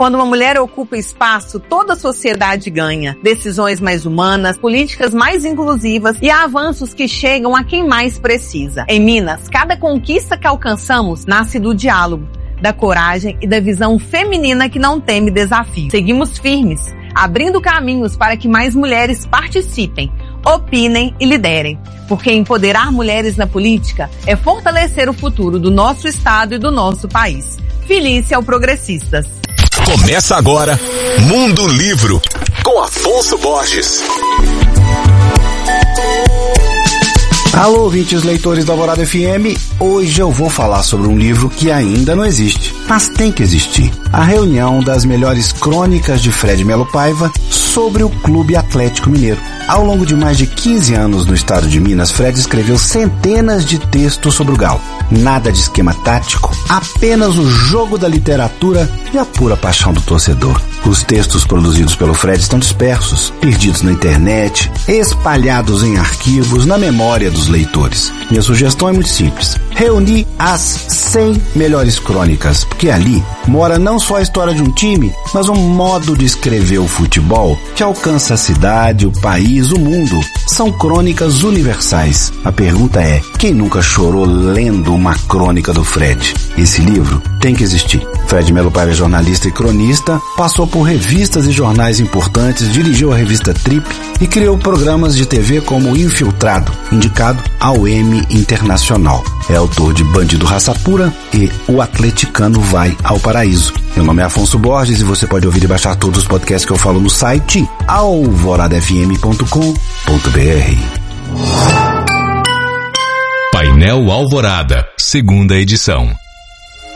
Quando uma mulher ocupa espaço, toda a sociedade ganha. Decisões mais humanas, políticas mais inclusivas e avanços que chegam a quem mais precisa. Em Minas, cada conquista que alcançamos nasce do diálogo, da coragem e da visão feminina que não teme desafio. Seguimos firmes, abrindo caminhos para que mais mulheres participem, opinem e liderem. Porque empoderar mulheres na política é fortalecer o futuro do nosso estado e do nosso país. Felícia ao Progressistas. Começa agora Mundo Livro, com Afonso Borges. Alô, ouvintes leitores da Alvorada FM. Hoje eu vou falar sobre um livro que ainda não existe, mas tem que existir. A reunião das melhores crônicas de Fred Melo Paiva sobre o Clube Atlético Mineiro. Ao longo de mais de 15 anos no estado de Minas, Fred escreveu centenas de textos sobre o Galo. Nada de esquema tático, apenas o jogo da literatura e a pura paixão do torcedor. Os textos produzidos pelo Fred estão dispersos, perdidos na internet, espalhados em arquivos, na memória dos leitores. Minha sugestão é muito simples. Reunir as 100 melhores crônicas, porque ali mora não só a história de um time, mas um modo de escrever o futebol que alcança a cidade, o país, o mundo. São crônicas universais. A pergunta é, quem nunca chorou lendo uma crônica do Fred? Esse livro tem que existir. Fred Melo Paiva é jornalista e cronista, passou por revistas e jornais importantes, dirigiu a revista Trip e criou programas de TV como Infiltrado, indicado ao Emmy Internacional. É autor de Bandido Raça Pura e O Atleticano Vai ao Paraíso. Meu nome é Afonso Borges e você pode ouvir e baixar todos os podcasts que eu falo no site alvoradafm.com.br. Painel Alvorada, segunda edição.